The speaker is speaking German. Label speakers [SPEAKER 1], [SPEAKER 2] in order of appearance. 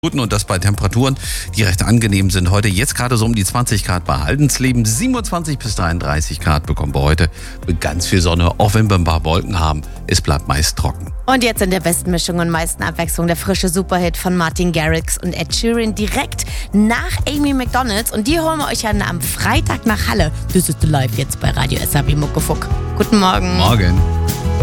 [SPEAKER 1] Und das bei Temperaturen, die recht angenehm sind. Heute jetzt gerade so um die 20 Grad bei Haldensleben, 27 bis 33 Grad bekommen wir heute mit ganz viel Sonne, auch wenn wir ein paar Wolken haben. Es bleibt meist trocken.
[SPEAKER 2] Und jetzt in der besten Mischung und meisten Abwechslung der frische Superhit von Martin Garrix und Ed Sheeran direkt nach Amy McDonalds. Und die holen wir euch dann am Freitag nach Halle. Das ist live jetzt bei Radio SAB Muckefuck. Guten Morgen.
[SPEAKER 1] Morgen.